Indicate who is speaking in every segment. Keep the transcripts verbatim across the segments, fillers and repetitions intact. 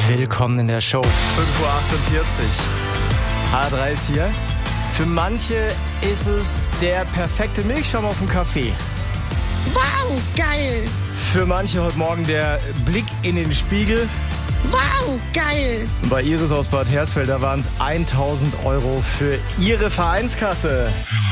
Speaker 1: Willkommen in der Show. fünf Uhr achtundvierzig. H drei ist hier. Für manche ist es der perfekte Milchschaum auf dem Kaffee.
Speaker 2: Wow, geil.
Speaker 1: Für manche heute Morgen der Blick in den Spiegel.
Speaker 2: Wow, geil.
Speaker 1: Bei Iris aus Bad Hersfeld, waren es tausend Euro für ihre Vereinskasse.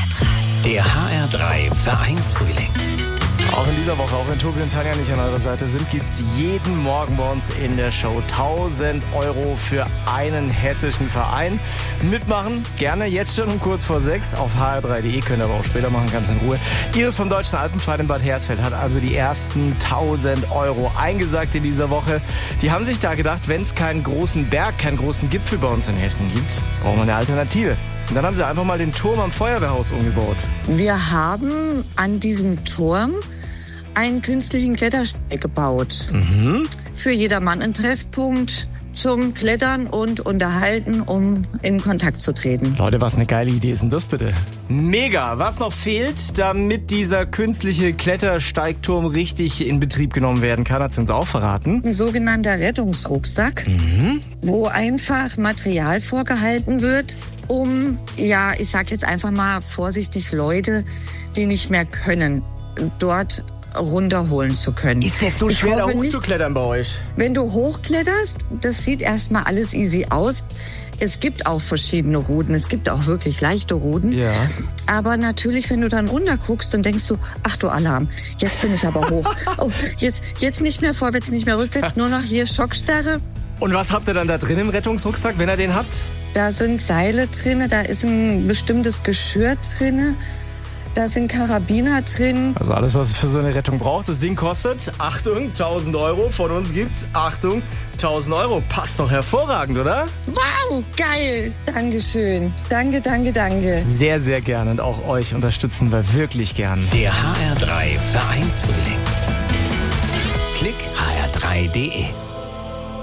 Speaker 3: Der H R drei Vereinsfrühling.
Speaker 1: Auch in dieser Woche, auch wenn Tobi und Tanja nicht an eurer Seite sind, geht's jeden Morgen bei uns in der Show. tausend Euro für einen hessischen Verein. Mitmachen gerne jetzt schon um kurz vor sechs auf h r drei punkt d e, könnt ihr aber auch später machen, ganz in Ruhe. Iris vom Deutschen Alpenverein in Bad Hersfeld hat also die ersten tausend Euro eingesagt in dieser Woche. Die haben sich da gedacht, wenn es keinen großen Berg, keinen großen Gipfel bei uns in Hessen gibt, brauchen wir eine Alternative. Und dann haben sie einfach mal den Turm am Feuerwehrhaus umgebaut.
Speaker 2: Wir haben an diesem Turm einen künstlichen Klettersteig gebaut.
Speaker 1: Mhm.
Speaker 2: Für jedermann ein Treffpunkt zum Klettern und Unterhalten, um in Kontakt zu treten.
Speaker 1: Leute, was eine geile Idee ist denn das bitte? Mega! Was noch fehlt, damit dieser künstliche Klettersteigturm richtig in Betrieb genommen werden kann, hat sie uns auch verraten.
Speaker 2: Ein sogenannter Rettungsrucksack,
Speaker 1: Mhm.
Speaker 2: wo einfach Material vorgehalten wird, um, ja, ich sag jetzt einfach mal vorsichtig, Leute, die nicht mehr können, dort runterholen zu können.
Speaker 1: Ist das so
Speaker 2: Ich
Speaker 1: schwer, da
Speaker 2: hoffe nicht-
Speaker 1: hochzuklettern bei euch?
Speaker 2: Wenn du hochkletterst, das sieht erstmal alles easy aus. Es gibt auch verschiedene Routen, es gibt auch wirklich leichte Routen.
Speaker 1: Ja.
Speaker 2: Aber natürlich, wenn du dann runter guckst, dann denkst du, ach du Alarm, jetzt bin ich aber hoch. Oh, jetzt, jetzt nicht mehr vorwärts, nicht mehr rückwärts, nur noch hier Schockstarre.
Speaker 1: Und was habt ihr dann da drin im Rettungsrucksack, wenn ihr den habt?
Speaker 2: Da sind Seile drin, da ist ein bestimmtes Geschirr drin, da sind Karabiner drin.
Speaker 1: Also alles, was es für so eine Rettung braucht. Das Ding kostet, Achtung, tausend Euro. Von uns gibt's, Achtung, tausend Euro. Passt doch hervorragend, oder?
Speaker 2: Wow, geil. Dankeschön. Danke, danke, danke.
Speaker 1: Sehr, sehr gerne. Und auch euch unterstützen wir wirklich gern.
Speaker 3: Der H R drei Vereinsfrühling. Klick h r drei punkt d e.